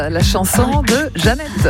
La chanson de Jeannette.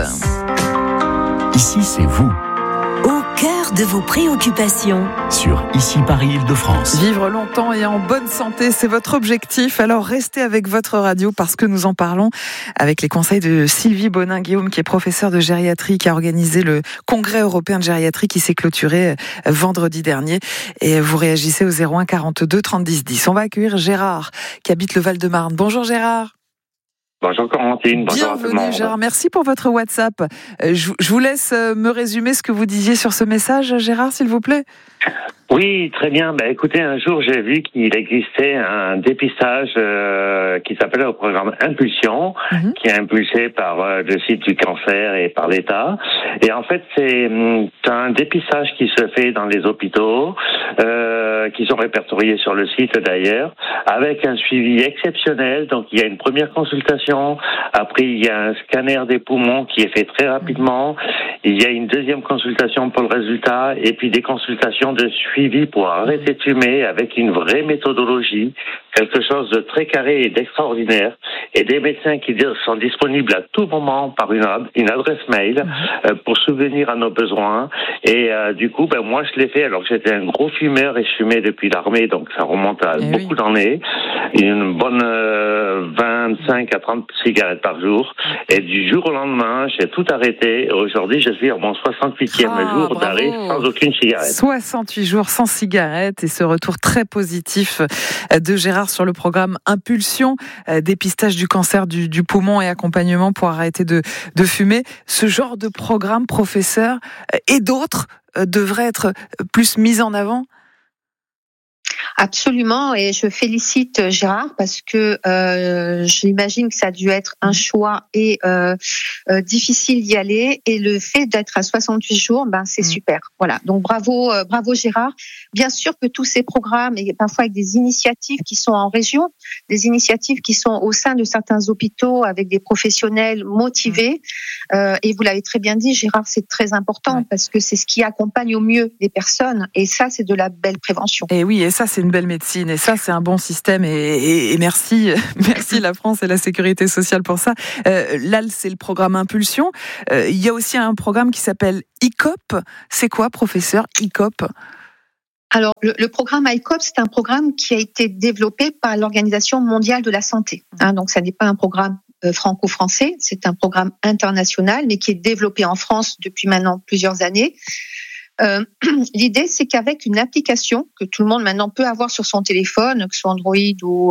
Ici, c'est vous. Au cœur de vos préoccupations. Sur Ici Paris Île-de-France. Vivre longtemps et en bonne santé, c'est votre objectif. Alors restez avec votre radio parce que nous en parlons avec les conseils de Sylvie Bonin-Guillaume, qui est professeure de gériatrie, qui a organisé le congrès européen de gériatrie qui s'est clôturé vendredi dernier. Et vous réagissez au 01 42 30 10 10. On va accueillir Gérard, qui habite le Val-de-Marne. Bonjour Gérard. Bonjour Corentine, bonjour à tout le monde. Bienvenue Gérard, merci pour votre WhatsApp. Je vous laisse me résumer ce que vous disiez sur ce message, Gérard, s'il vous plaît. Oui, très bien. Écoutez, un jour, j'ai vu qu'il existait un dépistage qui s'appelait au programme Impulsion, qui est impulsé par le site du cancer et par l'État. Et en fait, c'est un dépistage qui se fait dans les hôpitaux, qui sont répertoriés sur le site d'ailleurs, avec un suivi exceptionnel. Donc, il y a une première consultation. Après, il y a un scanner des poumons qui est fait très rapidement. Il y a une deuxième consultation pour le résultat, et puis des consultations de suivi pour arrêter de fumer avec une vraie méthodologie, quelque chose de très carré et d'extraordinaire, et des médecins qui sont disponibles à tout moment par une adresse mail pour subvenir à nos besoins. Et du coup, moi je l'ai fait alors que j'étais un gros fumeur et je fumais depuis l'armée, donc ça remonte à beaucoup d'années. Une bonne 25 à 30 cigarettes par jour. Et du jour au lendemain, j'ai tout arrêté. Aujourd'hui, je suis à mon 68e jour d'arrêt sans aucune cigarette. 68 jours sans cigarette, et ce retour très positif de Gérard sur le programme Impulsion, dépistage du cancer du poumon et accompagnement pour arrêter de fumer. Ce genre de programme, professeur, et d'autres devraient être plus mis en avant? Absolument, et je félicite Gérard parce que j'imagine que ça a dû être un choix et difficile d'y aller, et le fait d'être à 68 jours, c'est super. Voilà, donc bravo Gérard. Bien sûr que tous ces programmes, et parfois avec des initiatives qui sont en région, des initiatives qui sont au sein de certains hôpitaux avec des professionnels motivés, et vous l'avez très bien dit Gérard, c'est très important parce que c'est ce qui accompagne au mieux les personnes, et ça c'est de la belle prévention. Et oui, et ça c'est une belle médecine, et ça c'est un bon système, et merci la France et la sécurité sociale pour ça. Là c'est le programme Impulsion. Il y a aussi un programme qui s'appelle ICOP. C'est quoi, professeur, ICOP ? Alors, le programme ICOP, c'est un programme qui a été développé par l'Organisation mondiale de la santé. Donc, ça n'est pas un programme franco-français, c'est un programme international, mais qui est développé en France depuis maintenant plusieurs années. L'idée, c'est qu'avec une application que tout le monde maintenant peut avoir sur son téléphone, que ce soit Android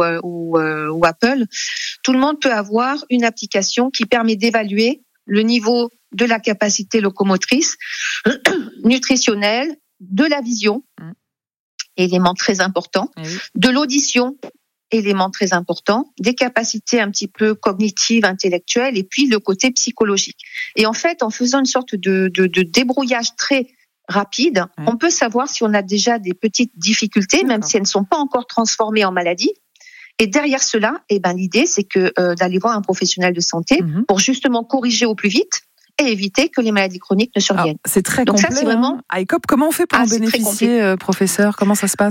ou Apple, tout le monde peut avoir une application qui permet d'évaluer le niveau de la capacité locomotrice, nutritionnelle, de la vision, élément très important, de l'audition, élément très important, des capacités un petit peu cognitives, intellectuelles, et puis le côté psychologique. Et en fait, en faisant une sorte de débrouillage très rapide, on peut savoir si on a déjà des petites difficultés, même si elles ne sont pas encore transformées en maladie. Et derrière cela, l'idée, c'est que d'aller voir un professionnel de santé pour justement corriger au plus vite et éviter que les maladies chroniques ne surviennent. C'est très complet. Donc ça, c'est vraiment ICOP. Comment on fait pour en bénéficier, professeur ? Comment ça se passe ?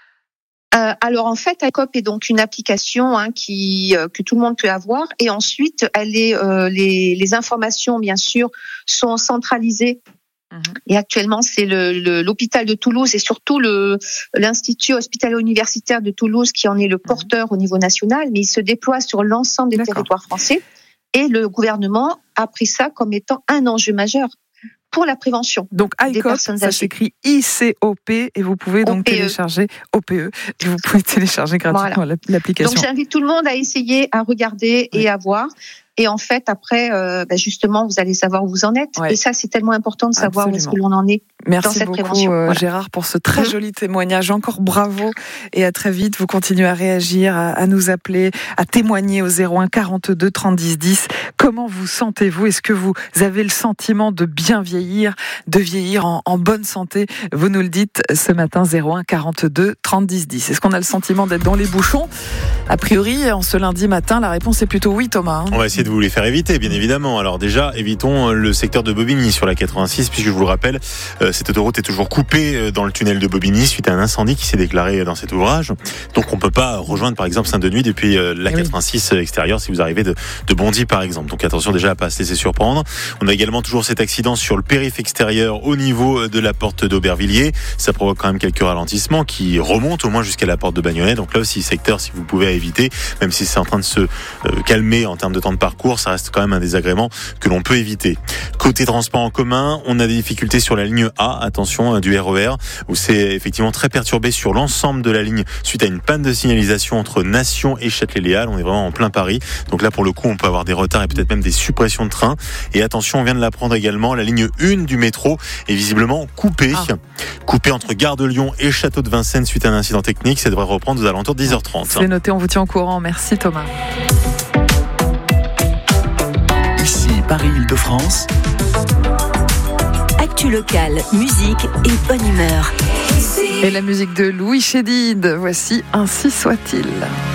Alors en fait, ICOP est donc une application que tout le monde peut avoir, et ensuite, les informations, bien sûr, sont centralisées. Et actuellement, c'est l'hôpital de Toulouse et surtout l'Institut hospitalo-universitaire de Toulouse qui en est le porteur au niveau national, mais il se déploie sur l'ensemble des territoires français. Et le gouvernement a pris ça comme étant un enjeu majeur pour la prévention. Donc ICOP, ça s'écrit ICOP, et vous pouvez donc télécharger OPE, et vous pouvez télécharger gratuitement l'application. Donc j'invite tout le monde à essayer, à regarder et à voir. Et en fait, après, justement, vous allez savoir où vous en êtes. Et ça, c'est tellement important de savoir où est-ce que l'on en est dans cette prévention. Merci beaucoup, Gérard, pour ce très joli témoignage. Encore bravo, et à très vite. Vous continuez à réagir, à nous appeler, à témoigner au 01 42 30 10 10. Comment vous sentez-vous ? Est-ce que vous avez le sentiment de bien vieillir, de vieillir en bonne santé ? Vous nous le dites ce matin, 01 42 30 10 10. Est-ce qu'on a le sentiment d'être dans les bouchons ? A priori, en ce lundi matin, la réponse est plutôt oui, Thomas. On va essayer essayer de vous les faire éviter, bien évidemment. Alors déjà, évitons le secteur de Bobigny sur la 86, puisque je vous le rappelle, cette autoroute est toujours coupée dans le tunnel de Bobigny suite à un incendie qui s'est déclaré dans cet ouvrage. Donc on peut pas rejoindre par exemple Saint-Denis depuis la 86 extérieure si vous arrivez de Bondy par exemple. Donc attention déjà à pas se laisser surprendre. On a également toujours cet accident sur le périph' extérieur au niveau de la porte d'Aubervilliers. Ça provoque quand même quelques ralentissements qui remontent au moins jusqu'à la porte de Bagnolet. Donc là aussi secteur si vous pouvez éviter, même si c'est en train de se calmer en termes de temps de parcours, ça reste quand même un désagrément que l'on peut éviter. Côté transport en commun, on a des difficultés sur la ligne A, attention, du RER, où c'est effectivement très perturbé sur l'ensemble de la ligne suite à une panne de signalisation entre Nation et Châtelet-Léal. On est vraiment en plein Paris. Donc là, pour le coup, on peut avoir des retards et peut-être même des suppressions de trains. Et attention, on vient de l'apprendre également, la ligne 1 du métro est visiblement coupée. Coupée entre Gare de Lyon et Château de Vincennes suite à un incident technique. Ça devrait reprendre aux alentours de 10h30. C'est noté, on vous tient au courant. Merci Thomas. Ici Paris-Île-de-France. Actu locale, musique et bonne humeur. Et la musique de Louis Chédid. Voici Ainsi soit-il.